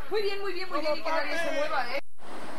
Muy bien, muy bien, muy bien. Y que nadie se mueva, ¿eh?